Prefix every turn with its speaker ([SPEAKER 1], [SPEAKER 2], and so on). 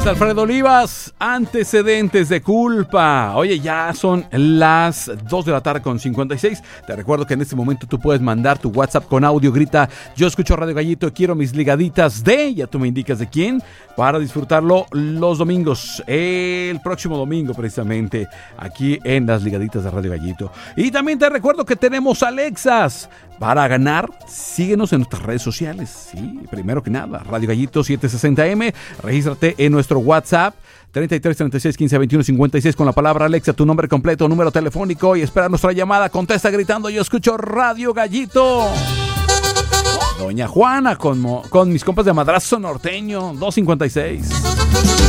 [SPEAKER 1] Es Alfredo Olivas, Antecedentes de Culpa. Oye, ya son las 2 de la tarde con 56. Te recuerdo que en este momento tú puedes mandar tu WhatsApp con audio. Grita, yo escucho Radio Gallito, quiero mis ligaditas de... Ya tú me indicas de quién, para disfrutarlo los domingos. El próximo domingo, precisamente, aquí en las ligaditas de Radio Gallito. Y también te recuerdo que tenemos Alexas. Para ganar, síguenos en nuestras redes sociales. Sí, primero que nada, Radio Gallito 760M. Regístrate en nuestro WhatsApp 33 36 15 21 56 con la palabra Alexa, tu nombre completo, número telefónico, y espera nuestra llamada. Contesta gritando, yo escucho Radio Gallito. Doña Juana con mis compas de Madrazo Norteño 256.